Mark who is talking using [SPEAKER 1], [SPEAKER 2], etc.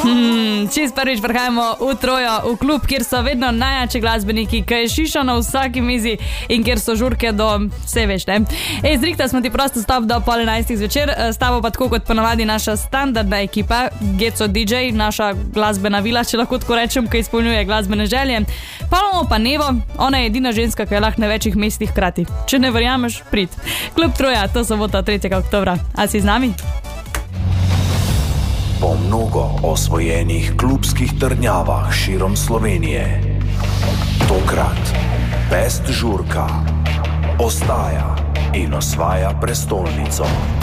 [SPEAKER 1] Čist prvič prihajamo v Trojo, v klub, kjer so vedno najjači glasbeniki, ki je šiša na vsaki mizi in kjer so žurke do vse veš, ne? Zrihta smo ti prosto stop do 10:30 zvečer, s tabo pa tako kot ponavadi naša standardna ekipa, Geco DJ, naša glasbena vila, če lahko tako rečem, ki izpolnjuje glasbene želje. Pa pa Nevo, ona je edina ženska, ki je lahko na večjih mestih hkrati. Če ne verjameš, prid. Klub Troja, to sobota 3. oktobra. A si z nami?
[SPEAKER 2] Po mnogo osvojenih klubskih trdnjavah širom Slovenije, tokrat Best žurka ostaja in osvaja prestolnico.